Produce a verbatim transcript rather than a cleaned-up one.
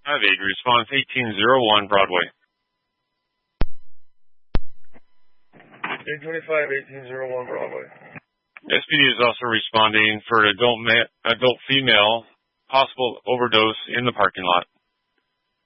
five eight, response eighteen oh one Broadway. eight twenty-five, eighteen oh one Broadway. S P D is also responding for adult ma- adult female, possible overdose in the parking lot.